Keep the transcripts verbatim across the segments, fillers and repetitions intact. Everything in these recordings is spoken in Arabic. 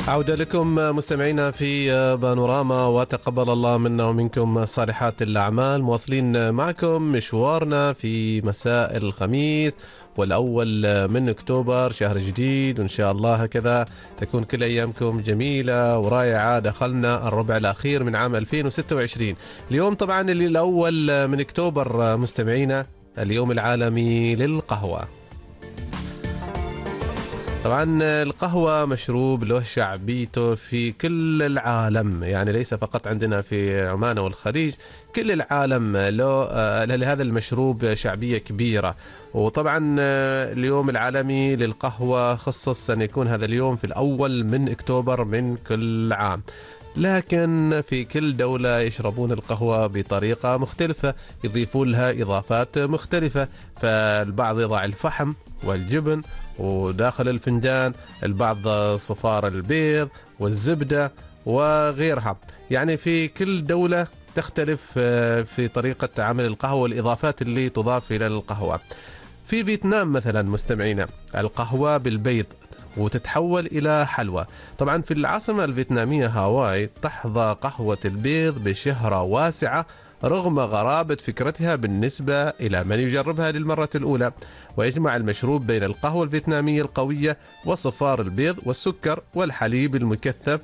عودة لكم مستمعينا في بانوراما، وتقبل الله منا ومنكم صالحات الأعمال. مواصلين معكم مشوارنا في مساء الخميس والأول من أكتوبر، شهر جديد، وإن شاء الله هكذا تكون كل أيامكم جميلة ورائعة. دخلنا الربع الأخير من عام ألفين وستة وعشرين. اليوم طبعا اللي الأول من أكتوبر مستمعينا اليوم العالمي للقهوة. طبعا القهوة مشروب له شعبيته في كل العالم، يعني ليس فقط عندنا في عمان والخليج، كل العالم له لهذا المشروب شعبية كبيرة. وطبعا اليوم العالمي للقهوة خصص أن يكون هذا اليوم في الأول من أكتوبر من كل عام، لكن في كل دولة يشربون القهوة بطريقة مختلفة، يضيفون لها إضافات مختلفة. فالبعض يضع الفحم والجبن وداخل الفنجان، البعض صفار البيض والزبدة وغيرها. يعني في كل دولة تختلف في طريقة عمل القهوة والإضافات اللي تضاف إلى القهوة. في فيتنام مثلا مستمعينا القهوة بالبيض وتتحول إلى حلوى. طبعا في العاصمة الفيتنامية هاواي تحظى قهوة البيض بشهرة واسعة رغم غرابة فكرتها بالنسبة إلى من يجربها للمرة الأولى. ويجمع المشروب بين القهوة الفيتنامية القوية وصفار البيض والسكر والحليب المكثف.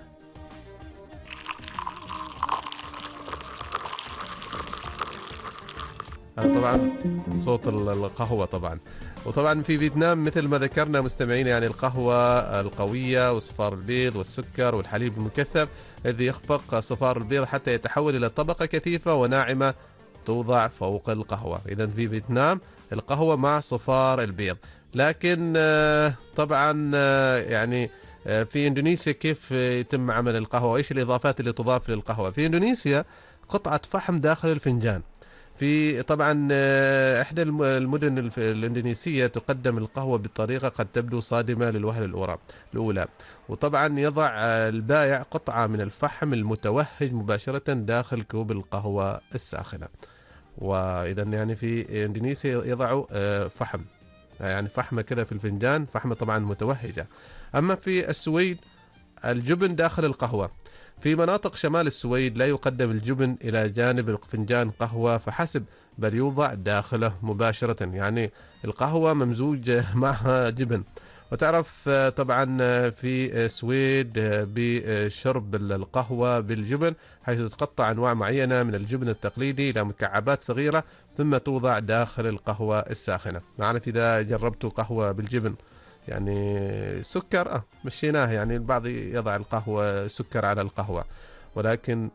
هذا طبعا صوت القهوة طبعا. وطبعا في فيتنام مثل ما ذكرنا مستمعين، يعني القهوة القوية وصفار البيض والسكر والحليب المكثف الذي يخفق صفار البيض حتى يتحول إلى طبقة كثيفة وناعمة توضع فوق القهوة. إذن في فيتنام القهوة مع صفار البيض. لكن طبعا يعني في إندونيسيا كيف يتم عمل القهوة وإيش الإضافات اللي تضاف للقهوة؟ في إندونيسيا قطعة فحم داخل الفنجان. في طبعا إحدى المدن الإندونيسية تقدم القهوة بطريقة قد تبدو صادمة للوهلة الأولى. وطبعا يضع البائع قطعة من الفحم المتوهج مباشرة داخل كوب القهوة الساخنة. وإذا يعني في إندونيسيا يضعوا فحم، يعني فحمة كذا في الفنجان، فحمة طبعا متوهجة. أما في السويد الجبن داخل القهوة. في مناطق شمال السويد لا يقدم الجبن إلى جانب فنجان قهوة فحسب، بل يوضع داخله مباشرة، يعني القهوة ممزوج معها جبن. وتعرف طبعا في السويد بشرب القهوة بالجبن، حيث تقطع أنواع معينة من الجبن التقليدي إلى مكعبات صغيرة ثم توضع داخل القهوة الساخنة. ما أعرف إذا جربتوا قهوة بالجبن، يعني سكر اه مشيناه، يعني البعض يضع القهوة سكر على القهوة، ولكن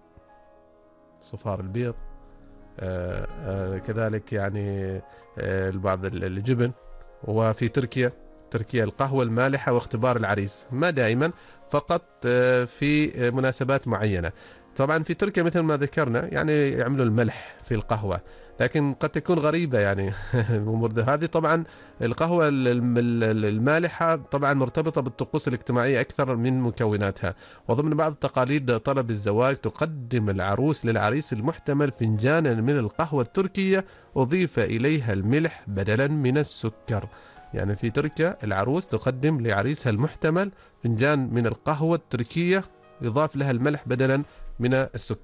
صفار البيض آه آه كذلك يعني آه البعض الجبن. وفي تركيا تركيا القهوة المالحة واختبار العريس، ما دائما، فقط آه في مناسبات معينة. طبعا في تركيا مثل ما ذكرنا يعني يعملوا الملح في القهوة، لكن قد تكون غريبة يعني هذه طبعا القهوة المالحة طبعا مرتبطة بالطقوس الاجتماعية أكثر من مكوناتها. وضمن بعض تقاليد طلب الزواج تقدم العروس للعريس المحتمل فنجانا من القهوة التركية أضيف إليها الملح بدلا من السكر. يعني في تركيا العروس تقدم لعريسها المحتمل فنجان من القهوة التركية يضاف لها الملح بدلا من السكر.